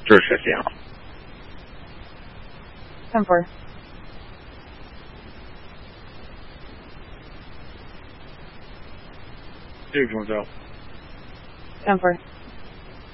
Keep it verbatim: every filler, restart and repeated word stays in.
支持性。 ten four. Big one's out. ten four.